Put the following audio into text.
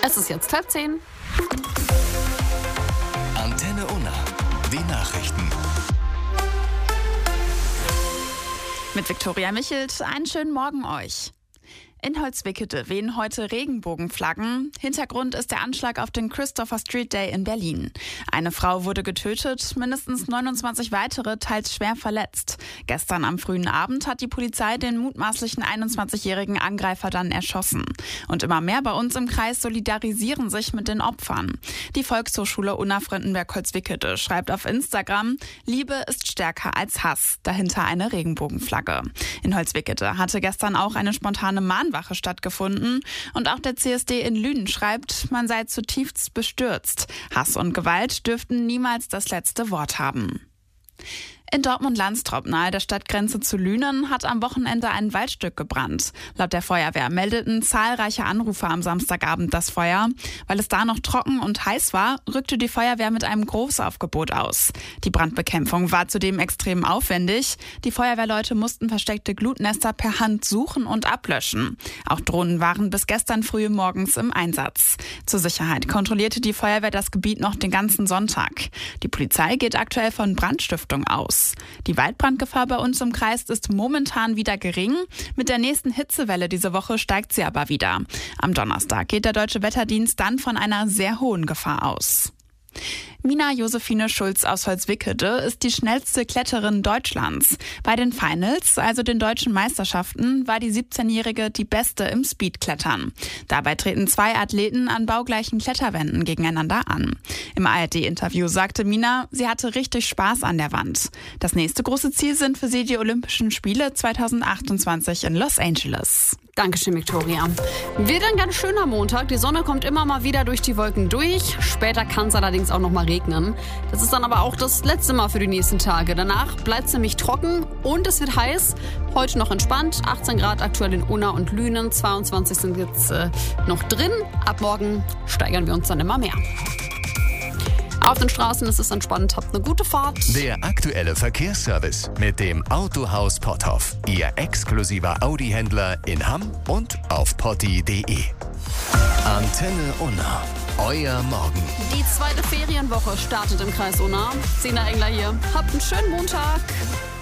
Es ist jetzt 10:30. Antenne Unna, die Nachrichten. Mit Viktoria Michelt, einen schönen Morgen euch. In Holzwickede wehen heute Regenbogenflaggen. Hintergrund ist der Anschlag auf den Christopher Street Day in Berlin. Eine Frau wurde getötet, mindestens 29 weitere teils schwer verletzt. Gestern am frühen Abend hat die Polizei den mutmaßlichen 21-jährigen Angreifer dann erschossen. Und immer mehr bei uns im Kreis solidarisieren sich mit den Opfern. Die Volkshochschule Unna-Fröndenberg-Holzwickede schreibt auf Instagram: Liebe ist stärker als Hass. Dahinter eine Regenbogenflagge. In Holzwickede hatte gestern auch eine spontane Mahnwache stattgefunden. Und auch der CSD in Lünen schreibt, man sei zutiefst bestürzt. Hass und Gewalt dürften niemals das letzte Wort haben. In Dortmund-Landstrop nahe der Stadtgrenze zu Lünen hat am Wochenende ein Waldstück gebrannt. Laut der Feuerwehr meldeten zahlreiche Anrufer am Samstagabend das Feuer. Weil es da noch trocken und heiß war, rückte die Feuerwehr mit einem Großaufgebot aus. Die Brandbekämpfung war zudem extrem aufwendig. Die Feuerwehrleute mussten versteckte Glutnester per Hand suchen und ablöschen. Auch Drohnen waren bis gestern früh morgens im Einsatz. Zur Sicherheit kontrollierte die Feuerwehr das Gebiet noch den ganzen Sonntag. Die Polizei geht aktuell von Brandstiftung aus. Die Waldbrandgefahr bei uns im Kreis ist momentan wieder gering. Mit der nächsten Hitzewelle diese Woche steigt sie aber wieder. Am Donnerstag geht der Deutsche Wetterdienst dann von einer sehr hohen Gefahr aus. Mina Josephine Schulz aus Holzwickede ist die schnellste Kletterin Deutschlands. Bei den Finals, also den deutschen Meisterschaften, war die 17-Jährige die Beste im Speedklettern. Dabei treten zwei Athleten an baugleichen Kletterwänden gegeneinander an. Im ARD-Interview sagte Mina, sie hatte richtig Spaß an der Wand. Das nächste große Ziel sind für sie die Olympischen Spiele 2028 in Los Angeles. Dankeschön, Viktoria. Wird ein ganz schöner Montag. Die Sonne kommt immer mal wieder durch die Wolken durch. Später kann es allerdings auch noch mal regnen. Das ist dann aber auch das letzte Mal für die nächsten Tage. Danach bleibt es nämlich trocken und es wird heiß. Heute noch entspannt. 18 Grad aktuell in Unna und Lünen. 22 sind jetzt noch drin. Ab morgen steigern wir uns dann immer mehr. Auf den Straßen ist es entspannt. Habt eine gute Fahrt. Der aktuelle Verkehrsservice mit dem Autohaus Potthoff. Ihr exklusiver Audi-Händler in Hamm und auf potti.de. Antenne Unna. Euer Morgen. Die zweite Ferienwoche startet im Kreis Unna. Sina Engler hier. Habt einen schönen Montag.